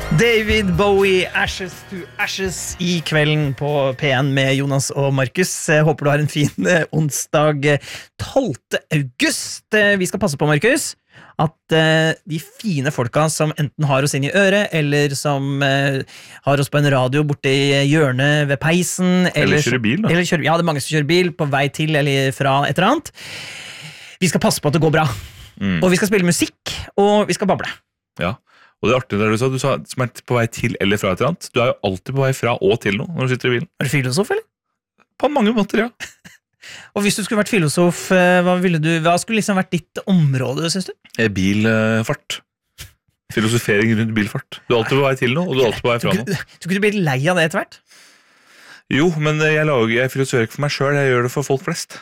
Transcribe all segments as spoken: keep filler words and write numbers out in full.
David Bowie, Ashes to Ashes I kvelden på P en med Jonas og Markus. Jeg håper du har en fin eh, onsdag eh, tolvte august. Eh, vi skal passe på, Markus, at eh, de fine folka som enten har oss inn i øret, eller som eh, har oss på en radio borte i hjørnet ved peisen, eller, eller kjører bil da. Eller kjører, ja, det er mange som kjører bil på vei til eller fra et eller annet. Vi skal passe på at det går bra. Mm. Og vi skal spille musikk, og vi skal bable. Ja. Og det er artig det du sa, du sa som er på vei til eller fra et eller annet. Du er jo alltid på vei fra og til noe når du sitter i bilen. Er du filosof, eller? På mange måter, ja. Og hvis du skulle vært filosof, hva, ville du, hva skulle liksom vært ditt område, synes du? Bilfart. Filosofering rundt bilfart. Du er alltid på vei til noe, og du er alltid på vei fra noe. Du, du kunne bli lei av det etter hvert? Jo, men jeg, lager, jeg filosoferer ikke for meg selv, jeg gjør det for folk flest.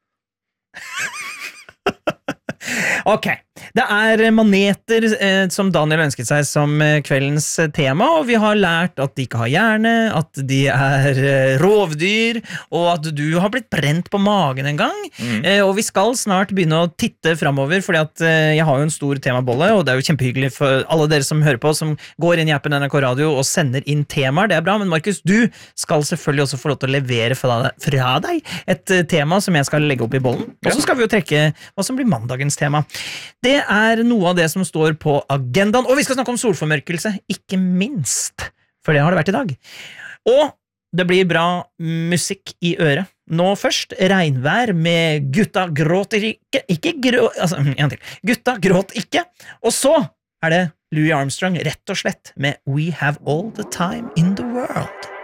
Ok, det er maneter eh, som Daniel ønsket seg som eh, kveldens tema, og vi har lært at de ikke har hjerne, at de er eh, rovdyr, og at du har blitt brent på magen en gang. Mm. Eh, og vi skal snart begynne å titte fremover, fordi at eh, jeg har jo en stor temabolle, og det er jo kjempehyggelig for alle dere som hører på, som går inn i appen N R K Radio og sender inn temaer. Det er bra, men Markus, du skal selvfølgelig også få lov til å levere fra deg, fra deg et eh, tema som jeg skal legge opp i bollen. Og så skal vi jo trekke hva som blir mandagens tema. Det er noe av det som står på agendaen, og vi skal snakke om solformørkelse, ikke minst, for det har det vært i dag. Og det blir bra musikk i øret. Nå først, regnvær med Gutta gråter ikke, ikke grå, altså, en til. Gutta gråt ikke, og så er det Louis Armstrong, rett og slett, med We Have All the Time in the World.